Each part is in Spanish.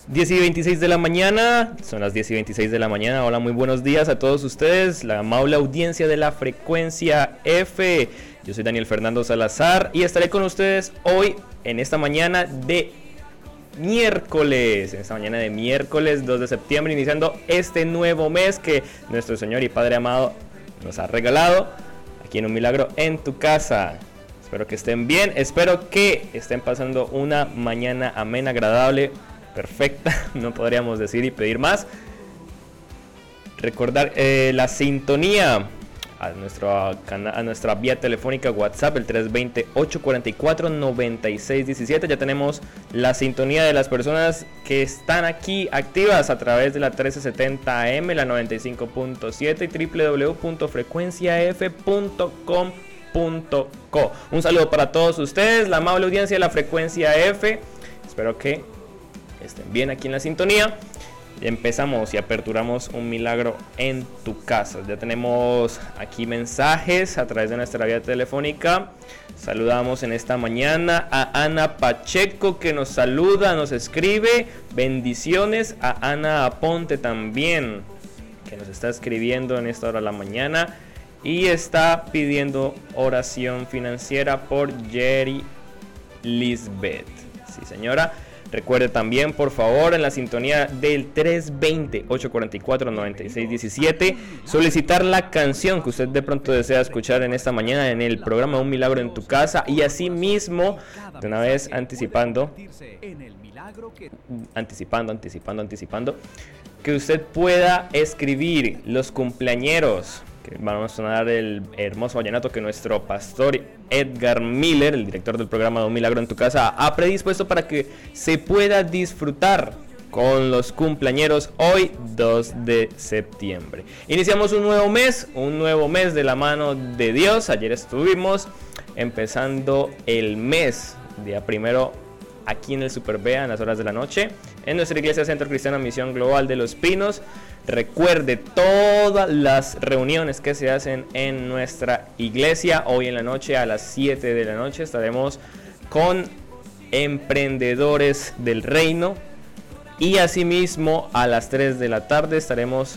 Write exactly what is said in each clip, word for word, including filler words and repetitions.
diez y veintiséis de la mañana, son las diez y veintiséis de la mañana. Hola, muy buenos días a todos ustedes, la amable audiencia de la Frecuencia F. Yo soy Daniel Fernando Salazar y estaré con ustedes hoy en esta mañana de miércoles, en esta mañana de miércoles dos de septiembre, iniciando este nuevo mes que nuestro Señor y Padre amado nos ha regalado aquí en Un Milagro en tu Casa. Espero que estén bien, espero que estén pasando una mañana amena, agradable, perfecta, no podríamos decir y pedir más. Recordar eh, la sintonía a, nuestro, a nuestra vía telefónica WhatsApp, el tres dos cero, ocho cuatro cuatro, nueve seis uno siete. Ya tenemos la sintonía de las personas que están aquí activas a través de la trece setenta A M, la noventa y cinco punto siete y doble u doble u doble u punto frecuencia f punto com punto co. Un saludo para todos ustedes, la amable audiencia de la Frecuencia F. Espero que estén bien aquí en la sintonía. Empezamos y aperturamos Un Milagro en tu Casa. Ya tenemos aquí mensajes a través de nuestra vía telefónica. Saludamos en esta mañana a Ana Pacheco, que nos saluda, nos escribe. Bendiciones a Ana Aponte también, que nos está escribiendo en esta hora de la mañana y está pidiendo oración financiera por Jerry Lisbeth. Sí, señora. Recuerde también, por favor, en la sintonía del tres dos cero, ocho cuatro cuatro, nueve seis uno siete, solicitar la canción que usted de pronto desea escuchar en esta mañana en el programa Un Milagro en tu Casa. Y así mismo, de una vez anticipando, anticipando, anticipando, anticipando, que usted pueda escribir los cumpleañeros, que vamos a sonar el hermoso vallenato que nuestro pastor Edgar Miller, el director del programa de Un Milagro en tu Casa, ha predispuesto para que se pueda disfrutar con los cumpleañeros hoy dos de septiembre. Iniciamos un nuevo mes, un nuevo mes de la mano de Dios. Ayer estuvimos empezando el mes, día primero, aquí en el Super Bea, en las horas de la noche, en nuestra iglesia Centro Cristiano Misión Global de Los Pinos. Recuerde todas las reuniones que se hacen en nuestra iglesia. Hoy en la noche a las siete de la noche estaremos con emprendedores del reino. Y asimismo a las tres de la tarde estaremos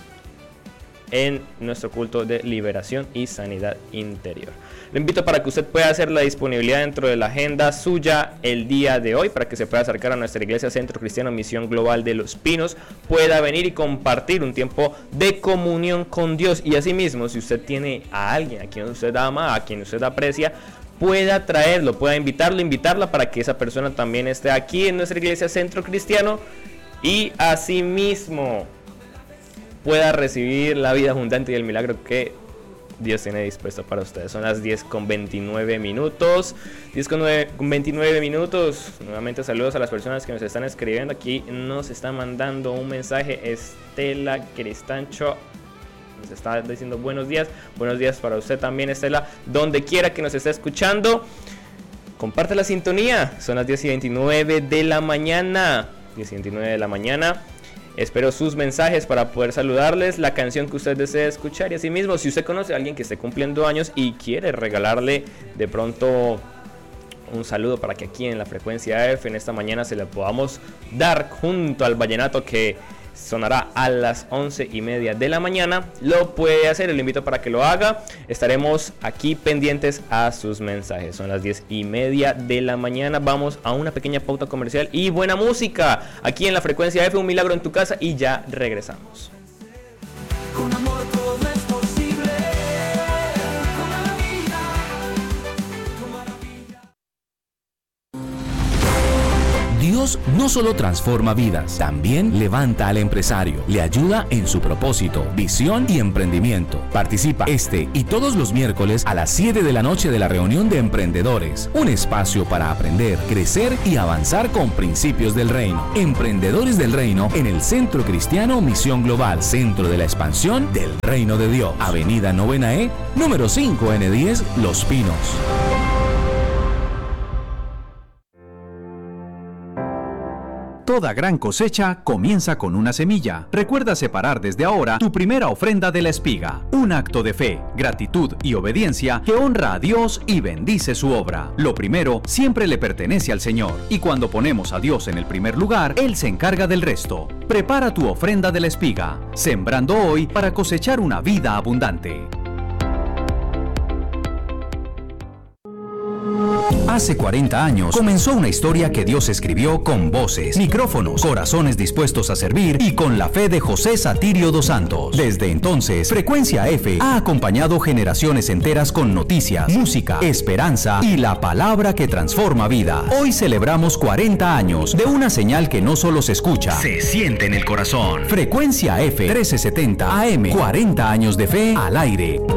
en nuestro culto de liberación y sanidad interior. Le invito para que usted pueda hacer la disponibilidad dentro de la agenda suya el día de hoy, para que se pueda acercar a nuestra iglesia Centro Cristiano Misión Global de Los Pinos, pueda venir y compartir un tiempo de comunión con Dios. Y asimismo, si usted tiene a alguien a quien usted ama, a quien usted aprecia, pueda traerlo, pueda invitarlo, invitarla para que esa persona también esté aquí en nuestra iglesia Centro Cristiano y asimismo pueda recibir la vida abundante y el milagro que Dios tiene dispuesto para ustedes. Son las diez con veintinueve minutos. diez con veintinueve minutos. Nuevamente saludos a las personas que nos están escribiendo. Aquí nos está mandando un mensaje Estela Cristancho. Nos está diciendo buenos días. Buenos días para usted también, Estela. Donde quiera que nos esté escuchando, comparte la sintonía. Son las diez y veintinueve de la mañana. diez y veintinueve de la mañana. Espero sus mensajes para poder saludarles, la canción que usted desee escuchar. Y asimismo, si usted conoce a alguien que esté cumpliendo años y quiere regalarle de pronto un saludo para que aquí en la Frecuencia F en esta mañana se le podamos dar junto al vallenato que sonará a las once y media de la mañana, lo puede hacer. Le invito para que lo haga. Estaremos aquí pendientes a sus mensajes. Son las diez y media de la mañana. Vamos a una pequeña pauta comercial y buena música aquí en la Frecuencia F, Un Milagro en tu Casa, y ya regresamos. Con amor todo es posible, con la vida, con maravilla. Dios no solo transforma vidas, también levanta al empresario, le ayuda en su propósito, visión y emprendimiento. Participa este y todos los miércoles a las siete de la noche de la reunión de emprendedores, un espacio para aprender, crecer y avanzar con principios del reino. Emprendedores del reino en el Centro Cristiano Misión Global, Centro de la Expansión del Reino de Dios, Avenida Novena E, número cinco N diez, Los Pinos. Toda gran cosecha comienza con una semilla. Recuerda separar desde ahora tu primera ofrenda de la espiga. Un acto de fe, gratitud y obediencia que honra a Dios y bendice su obra. Lo primero siempre le pertenece al Señor. Y cuando ponemos a Dios en el primer lugar, Él se encarga del resto. Prepara tu ofrenda de la espiga, sembrando hoy para cosechar una vida abundante. Hace cuarenta años comenzó una historia que Dios escribió con voces, micrófonos, corazones dispuestos a servir y con la fe de José Satirio dos Santos. Desde entonces, Frecuencia F ha acompañado generaciones enteras con noticias, música, esperanza y la palabra que transforma vidas. Hoy celebramos cuarenta años de una señal que no solo se escucha, se siente en el corazón. Frecuencia F, trece setenta A M, cuarenta años de fe al aire.